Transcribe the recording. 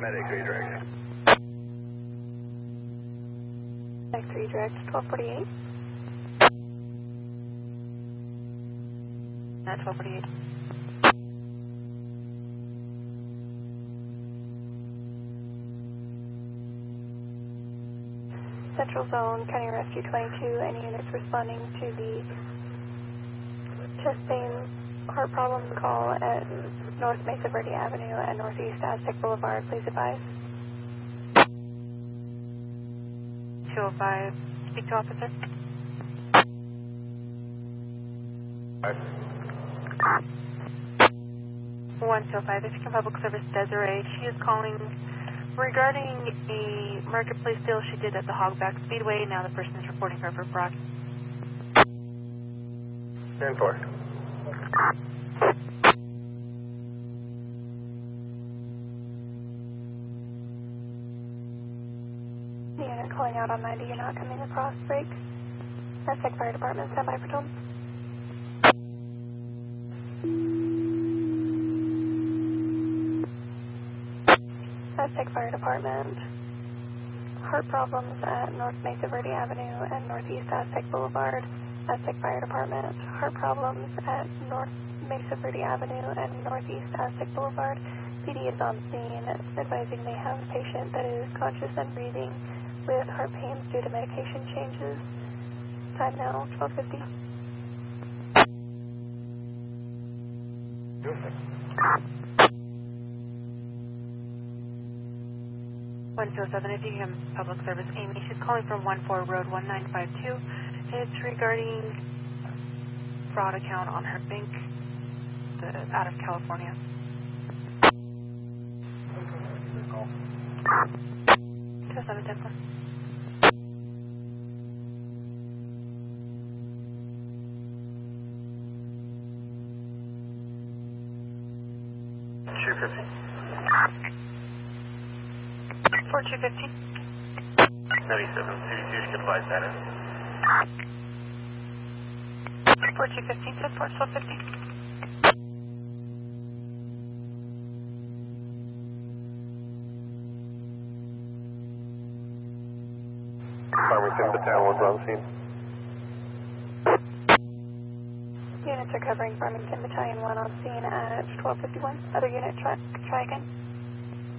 medic, redirect. Medic 3 direct, 1248. At 1248. Central Zone, County Rescue 22, any units responding to the chest pain, heart problems call at North Mesa Verde Avenue and Northeast Aztec Boulevard, please advise. 205, speak to officer. 1205, this is Public Service Desiree. She is calling regarding a marketplace deal she did at the Hogback Speedway. Now the person is reporting her for fraud. 10-4. The unit calling out on 90, you're not coming across break. Aztec Fire Department, stand by for tone. Aztec Fire Department, heart problems at North Mesa Verde Avenue and Northeast Aztec Boulevard. Aztec Fire Department, heart problems at North Mesa Verde Avenue and Northeast Aztec Boulevard. PD is on scene, advising they have a patient that is conscious and breathing with heart pains due to medication changes. Time now, 12:50. 1207, if you can Public Service Amy, she's calling from 14 Road 1952. It's regarding fraud account on her bank out of California. 207, 4215. 9722, you can fly status. 4215, support 1250. Farmington Battalion 1's on scene. Units are covering Farmington Battalion 1 on scene at 12:51. Other unit, try again.